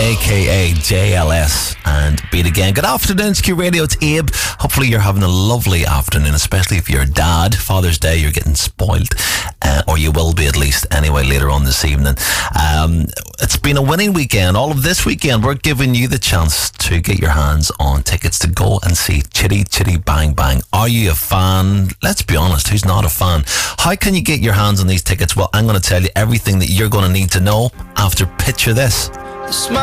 aka JLS and Beat Again. Good afternoon, Q Radio. It's Abe. Hopefully you're having a lovely afternoon, especially if you're a dad. Father's Day, you're getting spoiled, or you will be at least anyway later on this evening. It's been a winning weekend. All of this weekend, we're giving you the chance to get your hands on tickets to go and see Chitty Chitty Bang Bang. Are you a fan? Let's be honest, who's not a fan? How can you get your hands on these tickets? Well, I'm going to tell you everything that you're going to need to know after Picture This.